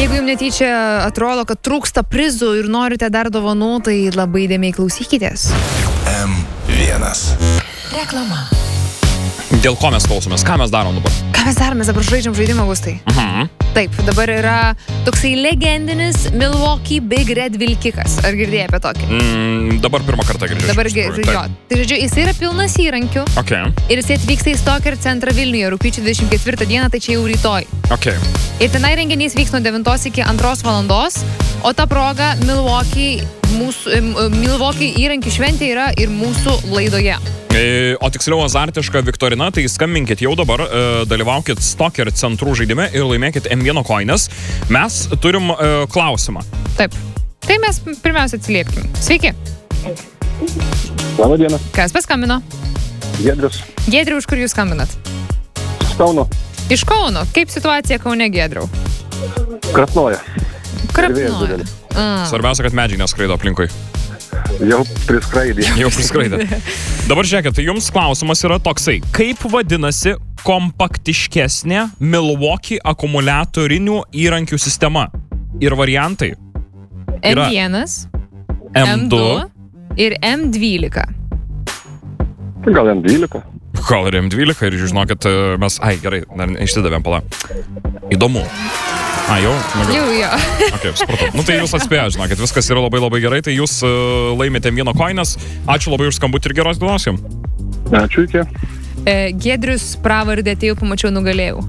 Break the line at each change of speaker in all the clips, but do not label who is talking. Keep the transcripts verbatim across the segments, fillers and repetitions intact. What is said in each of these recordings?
Jeigu jums netyčia atrodo, kad trūksta prizų ir norite dar dovanų, tai labai įdėmiai klausykitės.
M vienas.
Reklama.
Dėl ko mes klausomės? Ką mes darom dabar?
Ką mes darom? Mes dabar žaidžiam žaidimą, Gustai.
Mhm.
Taip, dabar yra toksai legendinis Milwaukee Big Red vilkikas. Ar girdėjai apie tokį?
Mm, dabar pirmą kartą girdžiu.
Dabar žaidžiu. Tai žodžiu, jis yra pilnas įrankių.
Okay.
Ir jis atvyksta į Stoker centrą Vilniuje rugpjūčio dvidešimt ketvirtą dieną, tai čia jau rytoj.
Okay.
Ir tenai renginys vyks nuo devintos iki antros valandos, o ta proga Milwaukee, mūsų, Milwaukee įrankių šventė yra ir mūsų laidoje.
E, o tiksliau azartiška viktorina, tai skambinkit jau dabar, e, dalyvaukit Stoker centrų žaidime ir laimėkit M vienas koines. Mes turim e, klausimą.
Taip. Tai mes pirmiausia atsiliepkim. Sveiki.
Labą dieną.
Kas paskambino?
Giedrius.
Giedriau, iš kur jūs skambinat?
Iš Kauno.
Iš Kauno. Kaip situacija Kaune, Giedriau?
Krasnoja.
Krapnoja.
Svarbiausia, kad medžiai neskraido aplinkui.
Jau priskraidė.
Jau priskraidė. Dabar žiūrėkit, tai jums klausimas yra toksai. Kaip vadinasi kompaktiškesnė Milwaukee akumuliatorinių įrankių sistema? Ir variantai
M vienas,
M du
ir M dvylika.
Gal M dvylika.
Gal ir M dvylika ir žinokit, mes... Ai, gerai, dar išsidavėm, pala. Įdomu. A, jau? Negu.
Jau, jo.
Ok, supratau. Nu tai jūs atspėję, žinokit, viskas yra labai labai gerai, tai jūs uh, laimėte M vienas koines. Ačiū labai už skambutį ir geros dienos jums.
Ačiū, iki.
E, Giedrius pravardę atėjau, pamačiau, nugalėjau.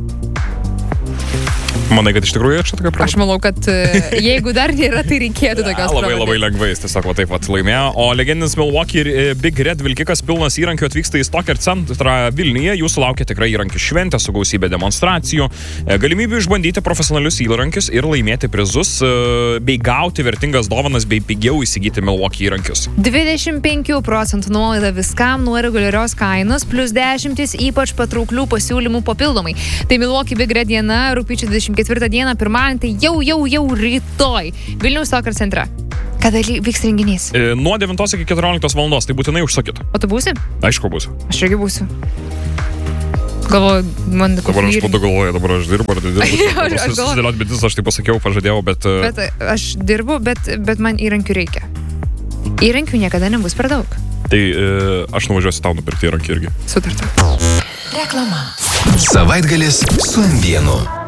Manai, kad iš tikrųjų čia tokia pravardė?
Aš manau, kad e, jeigu dar nėra, tai reikėtų tokios
ja, labai
pravardės.
labai lengvai, jis tiesiog va taip pat laimėjo. O legendinis Milwaukee Big Red vilkikas pilnas įrankių atvyksta į Stoker centrą Vilniuje. Jūsų laukia tikrai įrankių šventė su gausybė demonstracijų, galimybių išbandyti profesionalius įrankius ir laimėti prizus, bei gauti vertingas dovanas, bei pigiau įsigyti Milwaukee įrankius.
dvidešimt penkių procentų nuolaida viskam nuo reguliarios kainos, plus dešimtis ypač patrauklių pasiūlymų papildomai. Tai Milwaukee Big Red diena, rugpjūčio dvidešimt ketvirtą dieną, pirmadienį, tai jau, jau, jau rytoj Vilniaus Stoker centre. Kada vyks renginys?
E, nuo devintos iki keturioliktos valandos, tai būtinai užsakit.
O tu būsi?
Aišku, būsiu.
Aš irgi būsiu. Galvoju, man...
Dabar aš padu galvoju, dabar aš dirbu, ar dirbu.
aš, aš
susidėliot bitis, aš tai pasakiau, pažadėjau, bet...
Bet aš dirbu, bet, bet man įrankių reikia. Įrankių niekada nebus per daug.
Tai e, aš nuvažiuosiu tau nupirkti įrankį irgi.
Sutarta.
Reklama. Savaitgalis su M vienu.